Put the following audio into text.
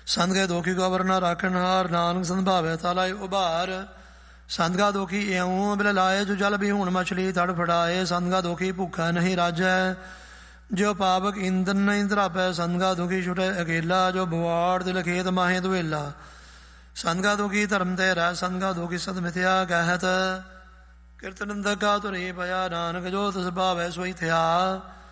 ਸੰਤ ਗਏ ਦੋਖੀ ਗੋਬਰ ਨਾ ਰਾਖਣ ਹਾਰ, ਨਾਨਕ ਸੰਭਾਵੈ ਤਾਲਾਏ ਉਭਾਰ। ਸੰਤ ਗਾ ਦੋਖੀ ਇਉਂ ਬਿਲ ਲਾਏ, ਜੋ ਜਲ ਵੀ ਹੁਣ ਮਛਲੀ ਤੜ ਫੜਾਏ। ਸੰਤ ਗਾ ਦੋਖੀ ਭੁੱਖਾ ਨਹੀਂ ਰਾਜੈ, ਜੋ ਪਾਵਕ ਇੰਦਰ ਨਹੀਂ ਧਰਾਪੈ। ਸੰਤ ਗਾ ਦੋਖੀ ਛੁਟੈ ਅਕੇਲਾ, ਜੋ ਬਵਾੜ ਦਿਲ ਖੇਤ ਮਾਹੇ ਦੁਵੇਲਾ। ਸੰਤ ਗਾ ਦੋਖੀ ਧਰਮ ਤੇ ਰਹਿ, ਸੰਤ ਗਾ ਦੋਖੀ ਸਤ ਮਿਥਿਆ ਕਹਿਤ। ਕੀਰਤਨ ਕਾ ਤੁਰੇ ਪਿਆ, ਨਾਨਕ ਜੋ ਤਿਸ ਭਾਵੈ ਸੋਈ ਥਿਆ।